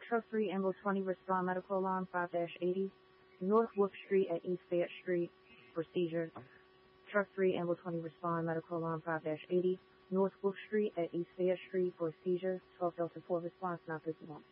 Truck 3, Ambulance 20, respond medical alarm 5-80, North Wolf Street at East Fayette Street for seizures. Truck 3, Ambulance 20, respond medical alarm 5-80, North Wolf Street at East Fayette Street for seizures. 12 Delta 4 response not visible.